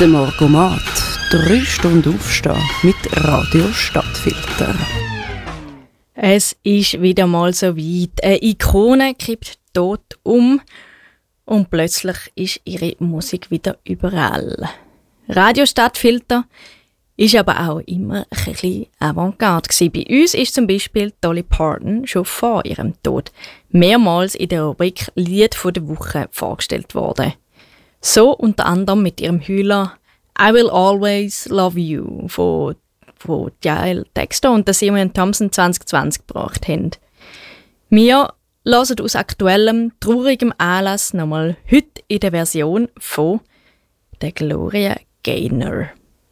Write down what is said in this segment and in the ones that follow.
Der Morgomat. 3 Stunden aufstehen mit Radio Stadtfilter. Es ist wieder mal so weit. Eine Ikone kippt tot um und plötzlich ist ihre Musik wieder überall. Radio Stadtfilter ist aber auch immer ein bisschen Avantgarde gewesen. Bei uns ist zum Beispiel Dolly Parton schon vor ihrem Tod mehrmals in der Rubrik Lied von der Woche vorgestellt worden. So unter anderem mit ihrem Hühler I Will Always Love You von Jael Dexter und der Simon Thompson 2020 gebracht haben. Wir hören aus aktuellem, traurigem Anlass nochmal heute in der Version von der Gloria Gaynor.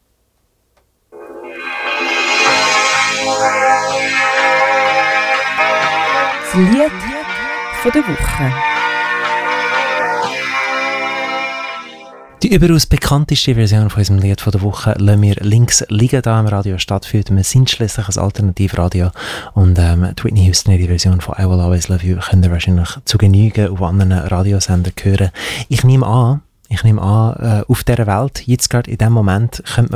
Das Lied von der Woche. Die überaus bekannteste Version von unserem Lied von der Woche lassen wir links liegen da im Radio Stadtfilter. Wir sind schließlich ein Alternativradio und die Whitney Houston, die Version von I Will Always Love You, könnt ihr wahrscheinlich zu Genüge auf anderen Radiosendern hören. Ich nehme an, auf dieser Welt, jetzt gerade in diesem Moment, könnte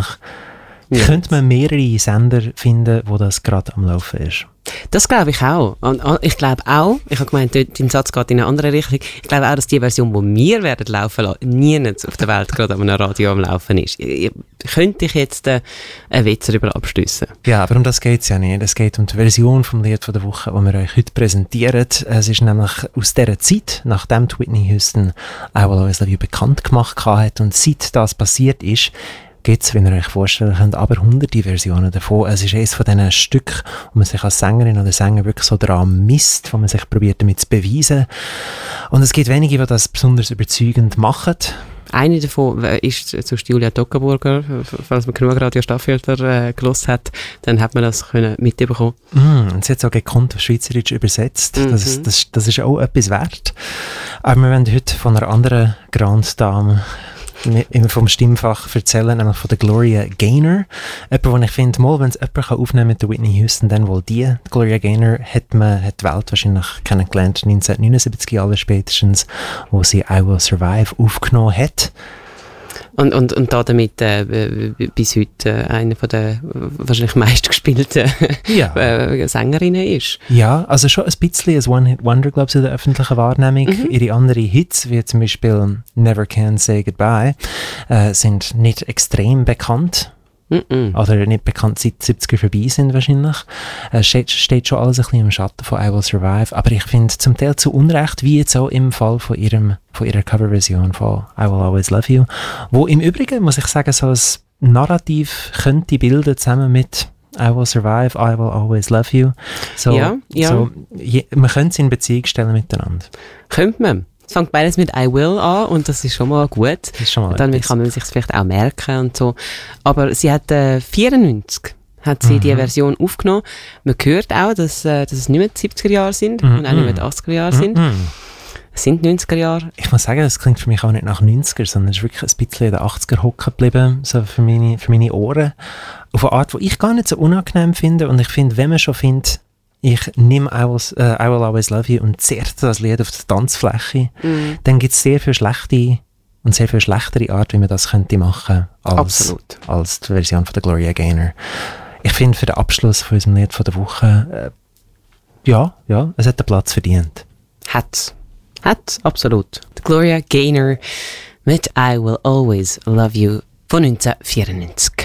man mehrere Sender finden, wo das gerade am Laufen ist. Das glaube ich auch. Und ich glaube auch, ich habe gemeint, dein Satz geht in eine andere Richtung, ich glaube auch, dass die Version, die wir werden laufen lassen, nirgends auf der Welt gerade an einem Radio am Laufen ist. Könnte ich jetzt einen Witz darüber abschliessen? Ja, aber um das geht es ja nicht. Es geht um die Version vom Lied von der Woche, die wir euch heute präsentieren. Es ist nämlich aus dieser Zeit, nachdem Whitney Houston I Will Always Love You bekannt gemacht hat und seit das passiert ist, gibt es, wie ihr euch vorstellen könnt, aber hunderte Versionen davon. Es ist eines von diesen Stücken, wo man sich als Sängerin oder Sänger wirklich so daran misst, wo man sich probiert, damit zu beweisen. Und es gibt wenige, die das besonders überzeugend machen. Eine davon ist zu Julia Toggenburger. Falls man genug Radio Stadtfilter gehört hat, dann hat man das mitbekommen. Und sie hat es auch gekonnt auf Schweizerdeutsch übersetzt. Das ist auch etwas wert. Aber wir wollen heute von einer anderen Grande Dame vom Stimmfach erzählen, nämlich von der Gloria Gaynor. Jemand, den ich finde, wenn es jemand aufnehmen kann mit der Whitney Houston, dann wohl die. Gloria Gaynor hat die Welt wahrscheinlich kennengelernt, 1979 Jahre spätestens, wo sie I Will Survive aufgenommen hat. Und damit bis heute eine von der wahrscheinlich meistgespielten Sängerinnen ist. Ja, also schon ein bisschen ein One-Hit-Wonder, glaube ich, in der öffentlichen Wahrnehmung. Ihre anderen Hits, wie zum Beispiel Never Can Say Goodbye, sind nicht extrem bekannt. Oder nicht bekannt, seit die 70er vorbei sind wahrscheinlich. Steht schon alles ein bisschen im Schatten von I Will Survive. Aber ich finde zum Teil zu Unrecht, wie jetzt auch im Fall von ihrer Coverversion von I Will Always Love You, wo im Übrigen, muss ich sagen, so ein Narrativ könnte bilden, zusammen mit I Will Survive, I Will Always Love You. So, man könnte es in Beziehung stellen miteinander. Könnte man. Es fängt beides mit I Will an und das ist schon mal gut. Dann kann man sich vielleicht auch merken und so. Aber sie hat 1994 hat sie die Version aufgenommen. Man hört auch, dass es nicht mehr die 70er Jahre sind und auch nicht mehr die 80er Jahre sind. Es sind 90er Jahre. Ich muss sagen, das klingt für mich auch nicht nach 90er, sondern es ist wirklich ein bisschen in den 80er hocken geblieben, so für meine Ohren. Auf eine Art, die ich gar nicht so unangenehm finde. Und ich finde, wenn man schon findet, ich nehme I Will Always Love You und zerrt das Lied auf die Tanzfläche, dann gibt es sehr viel schlechte und sehr viel schlechtere Art, wie man das könnte machen als die Version von der Gloria Gaynor. Ich finde, für den Abschluss von unserem Lied von der Woche, es hat den Platz verdient. Hat absolut. Die Gloria Gaynor mit I Will Always Love You von 1994.